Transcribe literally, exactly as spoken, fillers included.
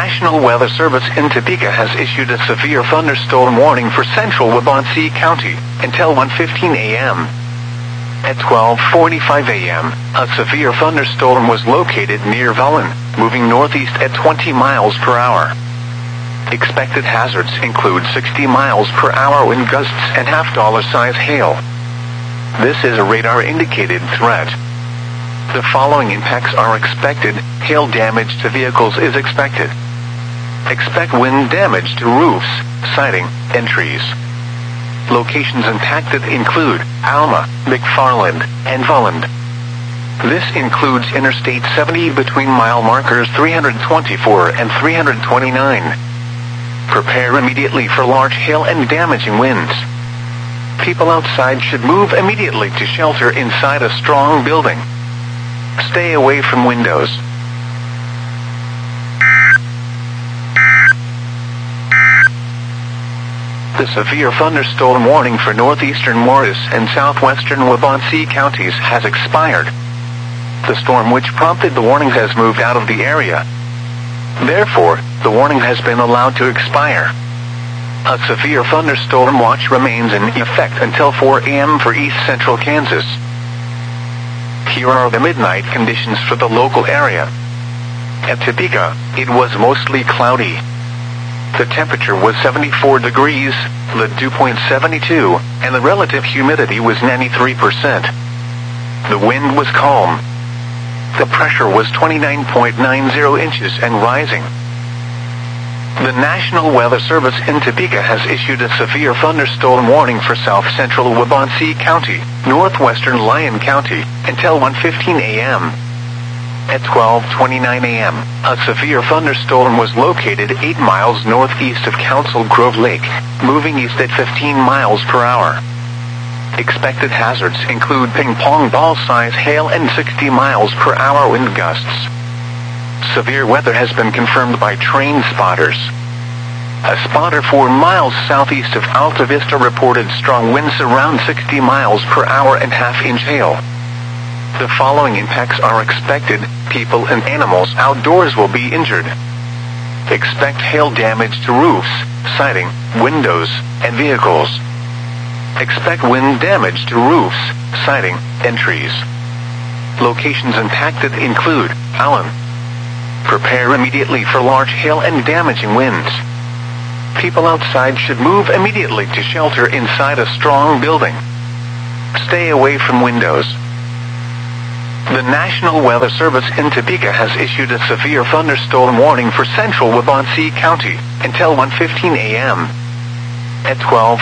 National Weather Service in Topeka has issued a severe thunderstorm warning for central Waubonsee County until one fifteen a m At twelve forty-five a m, a severe thunderstorm was located near Volin, moving northeast at twenty miles per hour. Expected hazards include sixty miles per hour wind gusts and half-dollar size hail. This is a radar-indicated threat. The following impacts are expected. Hail damage to vehicles is expected. Expect wind damage to roofs, siding, and trees. Locations impacted include Alma, McFarland, and Volland. This includes Interstate seventy between mile markers three twenty-four and three twenty-nine. Prepare immediately for large hail and damaging winds. People outside should move immediately to shelter inside a strong building. Stay away from windows. The severe thunderstorm warning for northeastern Morris and southwestern Waubonsee counties has expired. The storm which prompted the warning has moved out of the area. Therefore, the warning has been allowed to expire. A severe thunderstorm watch remains in effect until four a m for east central Kansas. Here are the midnight conditions for the local area. At Topeka, it was mostly cloudy. The temperature was seventy-four degrees, the dew point seventy-two, and the relative humidity was ninety-three percent. The wind was calm. The pressure was twenty-nine point nine zero inches and rising. The National Weather Service in Topeka has issued a severe thunderstorm warning for south-central Waubonsee County, northwestern Lyon County, until one fifteen a m At twelve twenty-nine a m, a severe thunderstorm was located eight miles northeast of Council Grove Lake, moving east at fifteen miles per hour. Expected hazards include ping-pong ball-size hail and sixty miles per hour wind gusts. Severe weather has been confirmed by train spotters. A spotter four miles southeast of Alta Vista reported strong winds around sixty miles per hour and half-inch hail. The following impacts are expected. People and animals outdoors will be injured. Expect hail damage to roofs, siding, windows, and vehicles. Expect wind damage to roofs, siding, and trees. Locations impacted include Allen. Prepare immediately for large hail and damaging winds. People outside should move immediately to shelter inside a strong building. Stay away from windows. The National Weather Service in Topeka has issued a severe thunderstorm warning for central Waubonsee County until one fifteen a m At twelve